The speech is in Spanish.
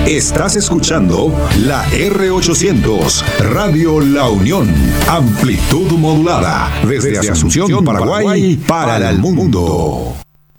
Estás escuchando la R800, Radio La Unión. Amplitud modulada. Desde Asunción, Paraguay, para el mundo.